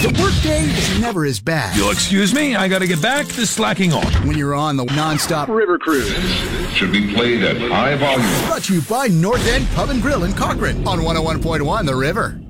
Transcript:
The workday is never as bad. You'll excuse me, I gotta get back to slacking on. When you're on the non-stop river cruise. Should be played at high volume. Brought to you by North End Pub and Grill in Cochrane on 101.1 The River.